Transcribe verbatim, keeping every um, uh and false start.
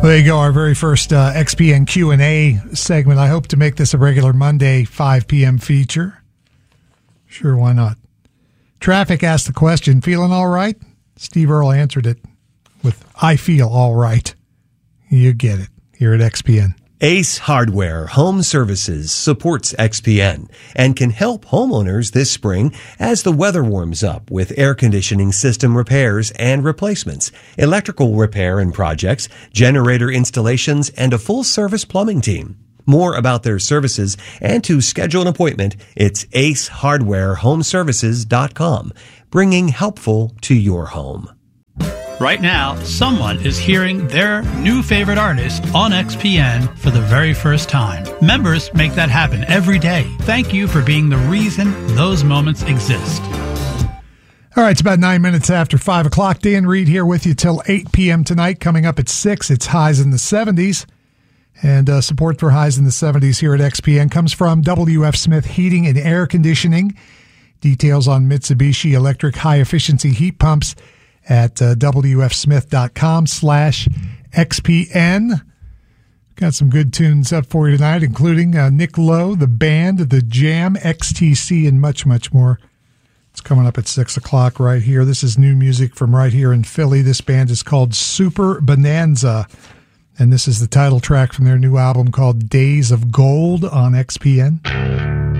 Well, there you go, our very first uh, X P N Q and A segment. I hope to make this a regular Monday five p.m. feature. Sure, why not? Traffic asked the question, feeling all right? Steve Earle answered it with, I feel all right. You get it here at X P N. Ace Hardware Home Services supports X P N and can help homeowners this spring as the weather warms up with air conditioning system repairs and replacements, electrical repair and projects, generator installations, and a full-service plumbing team. More about their services and to schedule an appointment, it's ace hardware home services dot com, bringing helpful to your home. Right now, someone is hearing their new favorite artist on X P N for the very first time. Members make that happen every day. Thank you for being the reason those moments exist. All right, it's about nine minutes after five o'clock. Dan Reed here with you till eight p.m. tonight. Coming up at six, it's highs in the seventies. And uh, support for highs in the seventies here at X P N comes from W F Smith Heating and Air Conditioning. Details on Mitsubishi electric high-efficiency heat pumps at uh, W F Smith dot com slash X P N. Got some good tunes up for you tonight, including uh, Nick Lowe, The Band, The Jam, X T C, and much, much more. It's coming up at six o'clock right here. This is new music from right here in Philly. This band is called Super Bonanza, and this is the title track from their new album called Days of Gold on X P N.